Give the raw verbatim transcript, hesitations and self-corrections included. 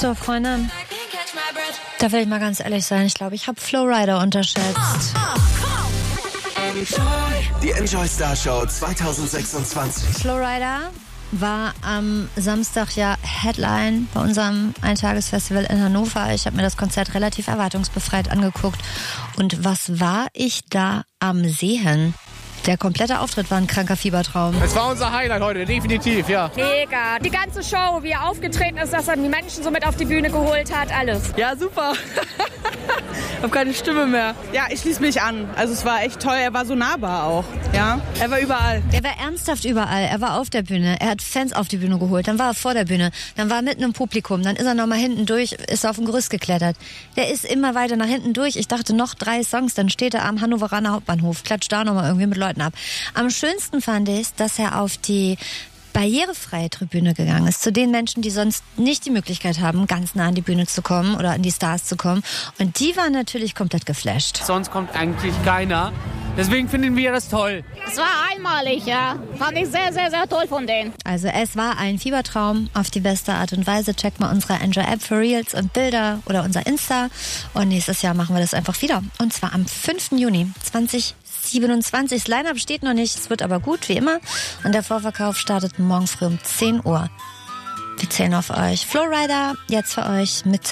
So, Freunde, da will ich mal ganz ehrlich sein. Ich glaube, ich habe Flowrider unterschätzt. Die Enjoy Star Show zwanzig sechsundzwanzig. Flowrider war am Samstag ja Headline bei unserem Eintagesfestival in Hannover. Ich habe mir das Konzert relativ erwartungsbefreit angeguckt. Und was war ich da am Sehen? Der komplette Auftritt war ein kranker Fiebertraum. Es war unser Highlight heute, definitiv, ja. Mega. Die ganze Show, wie er aufgetreten ist, dass er die Menschen so mit auf die Bühne geholt hat, alles. Ja, super. Ich habe keine Stimme mehr. Ja, ich schließe mich an. Also es war echt toll. Er war so nahbar auch. Ja, er war überall. Er war ernsthaft überall. Er war auf der Bühne. Er hat Fans auf die Bühne geholt. Dann war er vor der Bühne. Dann war er mitten im Publikum. Dann ist er noch mal hinten durch, ist auf dem Gerüst geklettert. Der ist immer weiter nach hinten durch. Ich dachte, noch drei Songs, dann steht er am Hannoveraner Hauptbahnhof, klatscht da noch mal irgendwie mit Leuten ab. Am schönsten fand ich, dass er auf die barrierefreie Tribüne gegangen ist, zu den Menschen, die sonst nicht die Möglichkeit haben, ganz nah an die Bühne zu kommen oder an die Stars zu kommen. Und die waren natürlich komplett geflasht. Sonst kommt eigentlich keiner. Deswegen finden wir das toll. Es war einmalig, ja. Fand ich sehr, sehr, sehr toll von denen. Also es war ein Fiebertraum auf die beste Art und Weise. Checkt mal unsere Enjoy-App für Reels und Bilder oder unser Insta. Und nächstes Jahr machen wir das einfach wieder. Und zwar am fünften Juni zweitausendsiebenundzwanzig. Das Line-Up steht noch nicht, es wird aber gut, wie immer. Und der Vorverkauf startet morgen früh um zehn Uhr. Wir zählen auf euch. Flowrider, jetzt für euch mit